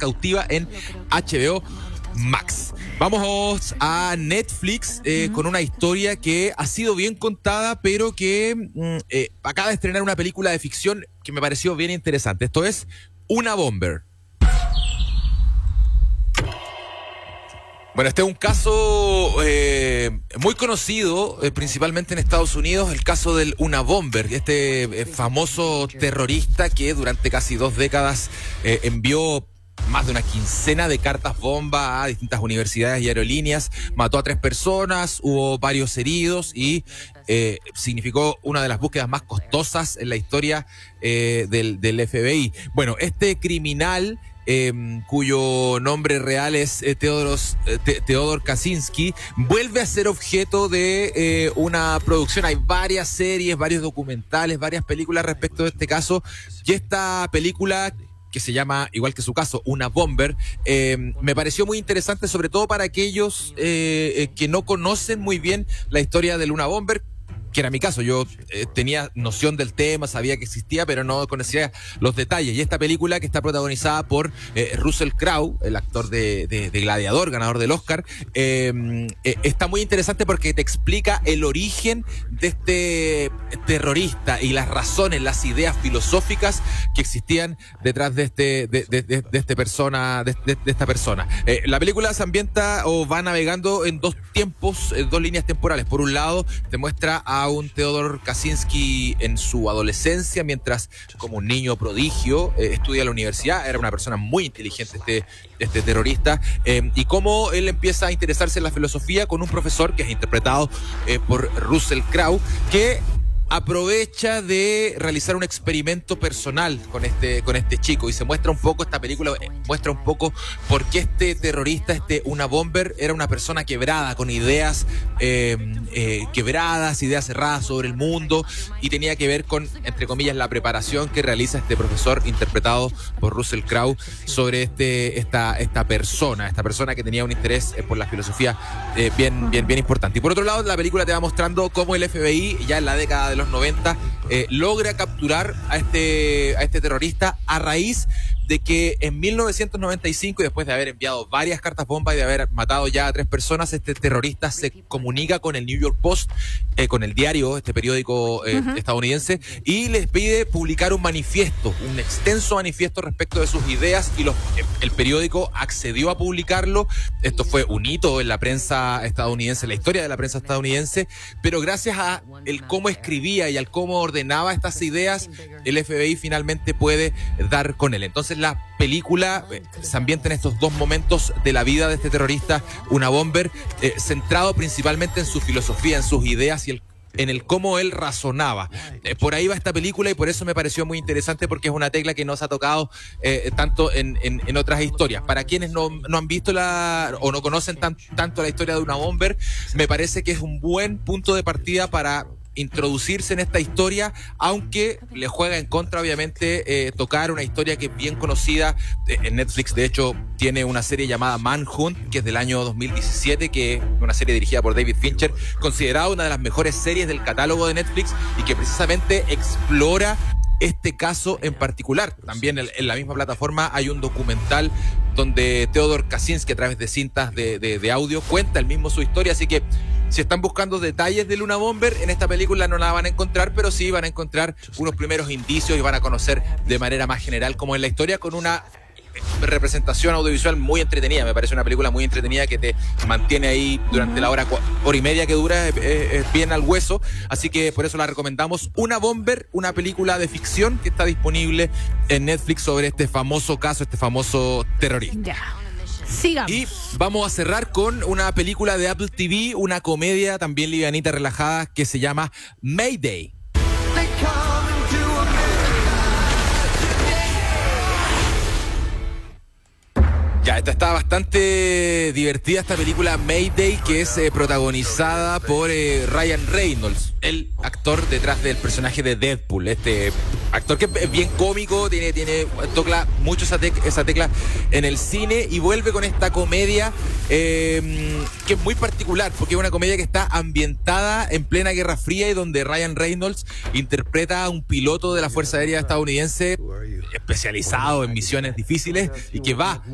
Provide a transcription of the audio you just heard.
cautiva en HBO Max. Vamos a Netflix con una historia que ha sido bien contada, pero que acaba de estrenar una película de ficción que me pareció bien interesante. Esto es Una Bomber. Bueno, este es un caso muy conocido, principalmente en Estados Unidos, el caso del Una Bomber, este famoso terrorista que durante casi 2 décadas envió más de una quincena de cartas bomba a distintas universidades y aerolíneas, mató a 3 personas, hubo varios heridos y significó una de las búsquedas más costosas en la historia del FBI. Bueno, este criminal, cuyo nombre real es Theodor Kaczynski, vuelve a ser objeto de una producción. Hay varias series, varios documentales, varias películas respecto de este caso, y esta película, que se llama, igual que su caso, Una Bomber, me pareció muy interesante, sobre todo para aquellos que no conocen muy bien la historia del Una Bomber, que era mi caso. Yo tenía noción del tema, sabía que existía, pero no conocía los detalles. Y esta película, que está protagonizada por Russell Crowe, el actor de Gladiador, ganador del Oscar, está muy interesante porque te explica el origen de este terrorista y las razones, las ideas filosóficas que existían detrás de esta persona. La película se ambienta o va navegando en 2 tiempos, 2 líneas temporales. Por un lado, te muestra a un Theodor Kaczynski en su adolescencia, mientras como un niño prodigio estudia en la universidad. Era una persona muy inteligente este terrorista, y cómo él empieza a interesarse en la filosofía con un profesor que es interpretado por Russell Crowe, que aprovecha de realizar un experimento personal con este chico, y se muestra un poco, esta película muestra un poco por qué este terrorista, Una Bomber, era una persona quebrada, con ideas quebradas, ideas cerradas sobre el mundo, y tenía que ver con, entre comillas, la preparación que realiza este profesor interpretado por Russell Crowe sobre esta persona que tenía un interés por la filosofía bien importante. Y por otro lado, la película te va mostrando cómo el FBI, ya en la década de los 90, logra capturar a este terrorista a raíz de que en 1995, y después de haber enviado varias cartas bomba y de haber matado ya a 3 personas, este terrorista se comunica con el New York Post, con el diario, este periódico estadounidense, y les pide publicar un manifiesto, un extenso manifiesto respecto de sus ideas, y el periódico accedió a publicarlo. Esto fue un hito en la prensa estadounidense, en la historia de la prensa estadounidense, pero gracias a el cómo escribía y al cómo ordenaba estas ideas, el FBI finalmente puede dar con él. Entonces la película se ambienta en estos 2 momentos de la vida de este terrorista, Una Bomber, centrado principalmente en su filosofía, en sus ideas y en el cómo él razonaba. Por ahí va esta película, y por eso me pareció muy interesante, porque es una tecla que no se ha tocado tanto en otras historias. Para quienes no han visto o no conocen tanto la historia de Una Bomber, me parece que es un buen punto de partida para introducirse en esta historia, aunque le juega en contra, obviamente, tocar una historia que es bien conocida. En Netflix, de hecho, tiene una serie llamada Manhunt, que es del año 2017, que es una serie dirigida por David Fincher, considerada una de las mejores series del catálogo de Netflix, y que precisamente explora este caso en particular. También en la misma plataforma hay un documental donde Theodor Kaczynski, a través de cintas de audio, cuenta él mismo su historia. Así que si están buscando detalles de Una Bomber, en esta película no la van a encontrar, pero sí van a encontrar unos primeros indicios y van a conocer de manera más general cómo es la historia, con una representación audiovisual muy entretenida. Me parece una película muy entretenida que te mantiene ahí durante la hora y media que dura, es bien al hueso, así que por eso la recomendamos. Una Bomber, una película de ficción que está disponible en Netflix sobre este famoso caso, este famoso terrorista. Ya. Sigamos. Y vamos a cerrar con una película de Apple TV, una comedia también livianita, relajada, que se llama Mayday. Ya, esta está bastante divertida, esta película Mayday, que es protagonizada por Ryan Reynolds, el actor detrás del personaje de Deadpool. Este actor que es bien cómico, toca mucho esa tecla en el cine, y vuelve con esta comedia que es muy particular, porque es una comedia que está ambientada en plena Guerra Fría, y donde Ryan Reynolds interpreta a un piloto de la Fuerza Aérea estadounidense especializado en misiones difíciles, y que va